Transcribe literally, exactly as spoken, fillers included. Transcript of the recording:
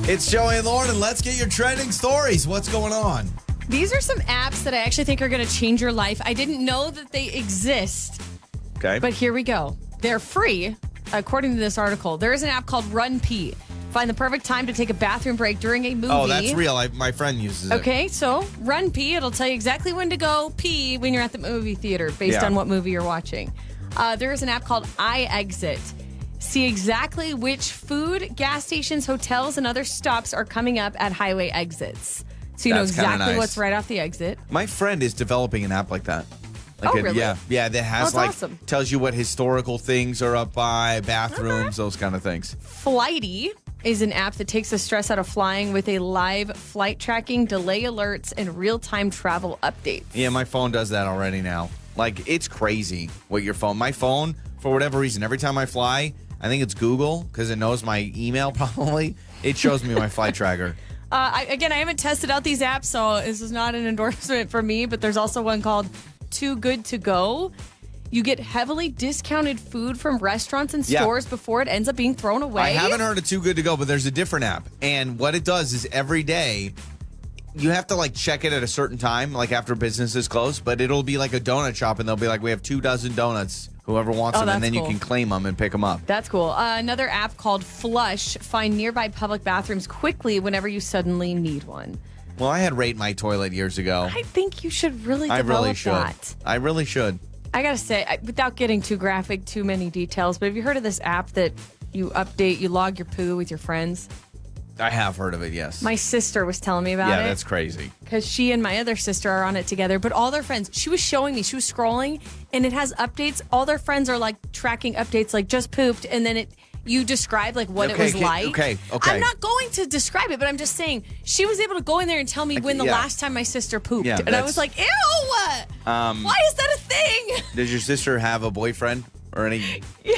It's Joey and Lauren, and let's get your trending stories. What's going on? These are some apps that I actually think are going to change your life. I didn't know that they exist, Okay. but here we go. They're free, according to this article. There is an app called Run Pee. Find the perfect time to take a bathroom break during a movie. Oh, that's real. I, my friend uses it. Okay, so Run Pee. It'll tell you exactly when to go pee when you're at the movie theater based Yeah. on what movie you're watching. Uh, there is an app called iExit. See exactly which food, gas stations, hotels, and other stops are coming up at highway exits. So you That's know kinda exactly nice. what's right off the exit. My friend is developing an app like that. Like Oh, a- really? Yeah, yeah. That has That's like awesome. tells you what historical things are up by, bathrooms, those kind of things. Flighty is an app that takes the stress out of flying with a live flight tracking, delay alerts, and real-time travel updates. Yeah, my phone does that already now. Like, it's crazy what your phone. My phone, for whatever reason, every time I fly, I think it's Google because it knows my email probably. It shows me my flight tracker. Uh, I, again, I haven't tested out these apps, so this is not an endorsement for me, but there's also one called Too Good To Go. You get heavily discounted food from restaurants and Yeah. stores before it ends up being thrown away. I haven't heard of Too Good To Go, but there's a different app. And what it does is every day, you have to like check it at a certain time, like after business is closed, but it'll be like a donut shop and they'll be like, we have two dozen donuts, whoever wants Oh, them. And that's then you cool. can claim them and pick them up. That's cool. Uh, another app called Flush. Find nearby public bathrooms quickly whenever you suddenly need one. Well, I had Rate My Toilet years ago. I think you should really I develop really should. that. I really should. I gotta say, I- without getting too graphic, too many details, but have you heard of this app that you update, you log your poo with your friends? I have heard of it, yes. My sister was telling me about yeah, it. that's crazy. Because she and my other sister are on it together, but all their friends, she was showing me, she was scrolling, and it has updates. All their friends are like tracking updates, like just pooped, and then it you describe like what Okay, it was okay, like. okay, okay. I'm not going to describe it, but I'm just saying she was able to go in there and tell me when the yeah. last time my sister pooped, Yeah, and I was that's- like, ew! Um, Why is that a thing? Does your sister have a boyfriend or any